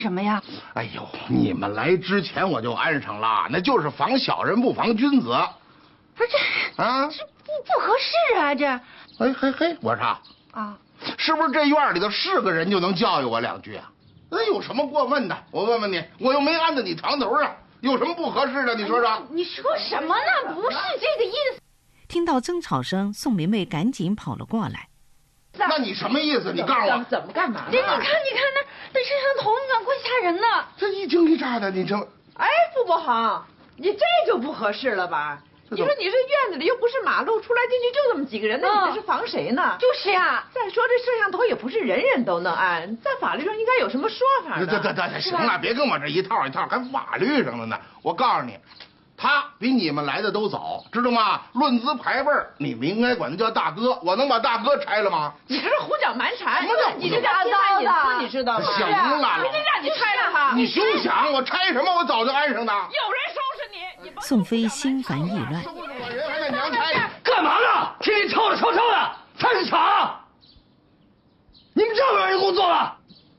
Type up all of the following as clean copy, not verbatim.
什么呀？ 哎呦，你们来之前我就安上了，那就是防小人不防君子。 不是这啊， 这不合适啊，这。 嘿，我说啊， 是不是这院里头是个人就能教育我两句啊？那有什么过问的？我问问你，我又没按在你床头上，有什么不合适的？你说说。 你说什么呢？不是这个意思。 听到争吵声，宋梅梅赶紧跑了过来。 那你什么意思？你告诉我怎么干嘛？ 你看那摄像头，你看怪吓人的。 这一惊一乍的，你这…… 哎，傅伯航，你这就不合适了吧？你说你这院子里又不是马路，出来进去就这么几个人，那你这是防谁呢？ 就是呀。 再说这摄像头也不是人人都能安，在法律上应该有什么说法的。 对，行了，别跟我这一套一套，还法律上的呢。我告诉你，他比你们来的都早，知道吗？论资排辈儿，你们应该管他叫大哥。我能把大哥拆了吗？ 你这是胡搅蛮缠， 什么叫你这叫侵犯隐私，你知道吗？ 行了， 人家让你拆了他， 你休想！我拆什么？我早就安上的。 有人收拾你！ 宋飞心烦意乱。 人还在娘拆， 干嘛呢？天天吵吵的，菜市场！你们这么让人工作了？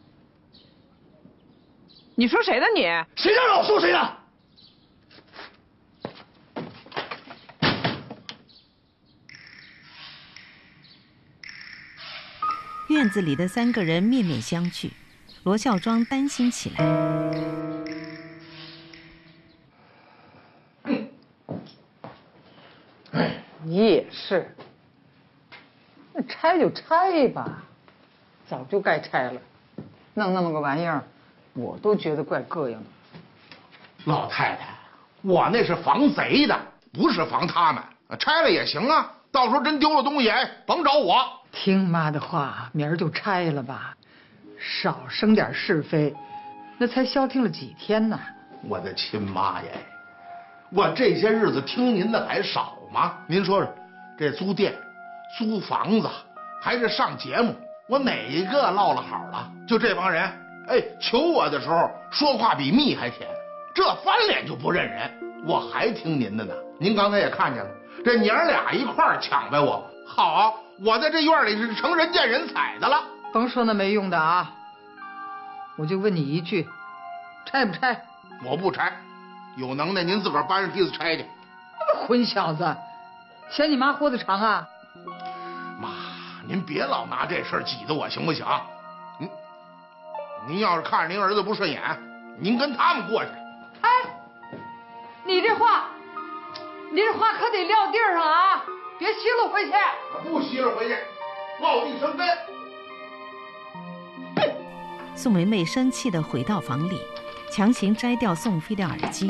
你说谁呢你？ 谁让我说谁呢？ 院子里的3个人面面相觑，罗孝庄担心起来。 你也是，那拆就拆吧，早就该拆了，弄那么个玩意儿，我都觉得怪膈应的。 老太太，我那是防贼的，不是防他们。拆了也行啊，到时候真丢了东西，哎，甭找我。 听妈的话，明儿就拆了吧，少生点是非，那才消停了几天呢。 我的亲妈耶，我这些日子听您的还少吗？您说说，这租店、租房子，还是上节目，我哪一个落了好了？就这帮人，哎，求我的时候说话比蜜还甜，这翻脸就不认人，我还听您的呢。您刚才也看见了，这娘俩一块儿抢呗我。好，我在这院里是成人见人踩的了。 甭说那没用的啊，我就问你一句，拆不拆？ 我不拆，有能耐您自个儿搬上梯子拆去。 那个混小子，嫌你妈活得长啊？ 妈，您别老拿这事儿挤得我行不行？您要是看着您儿子不顺眼，您跟他们过去。 哎，你这话可得撂地上啊，别吸溜回去。 我不吸溜回去，落地生根。 宋梅梅生气地回到房里，强行摘掉宋飞的耳机。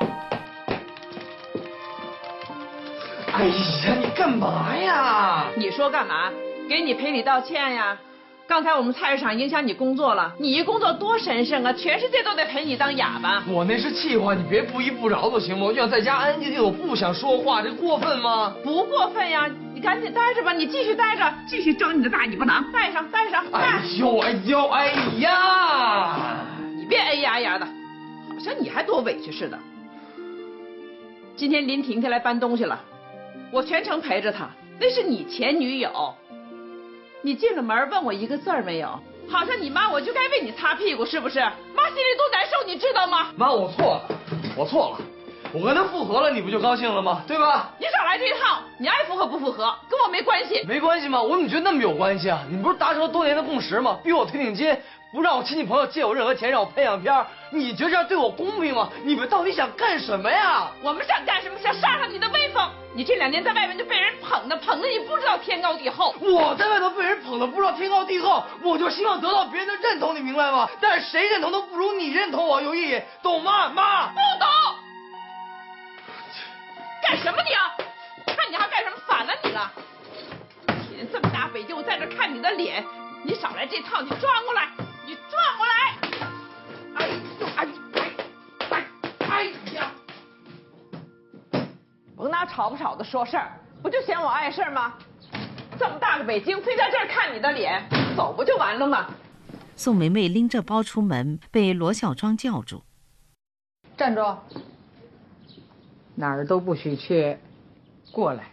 哎呀，你干嘛呀？ 你说干嘛？给你赔礼道歉呀？刚才我们菜市场影响你工作了，你一工作多神圣啊，全世界都得陪你当哑巴。 我那是气话，你别不依不饶的行吗？我就想在家安安静静，我不想说话，这过分吗？ 不过分呀，你赶紧待着吧，你继续待着，继续睁你的大尾巴囊，带上。 哎呀！ 你别哎呀呀的，好像你还多委屈似的。今天林婷婷来搬东西了，我全程陪着她，那是你前女友。你进了门问我一个字儿没有，好像你妈我就该为你擦屁股，是不是？妈心里多难受，你知道吗？ 妈，我错了，我跟他复合了，你不就高兴了吗？对吧？ 你少来这一套，你爱复合不复合跟我没关系。 没关系吗？我怎么觉得那么有关系啊？你不是达成了多年的共识吗？逼我退定金，不让我亲戚朋友借我任何钱，让我拍相片，你觉得这样对我公平吗？你们到底想干什么呀？ 我们想干什么？想杀上你的威风。你这2年在外面就被人捧的你不知道天高地厚。 我在外头被人捧的不知道天高地厚，我就希望得到别人的认同，你明白吗？但是谁认同都不如你认同我有意义，懂吗？妈， 不懂。干什么你啊？看你还干什么？反了你了！一天这么大北京，我在这看你的脸，你少来这套，你转过来，你转过来！哎呀！甭拿吵不吵的说事儿，不就嫌我碍事吗？这么大个北京，非在这儿看你的脸，走不就完了吗？ 宋梅梅拎着包出门，被罗孝庄叫住。 站住！哪儿都不许去，过来。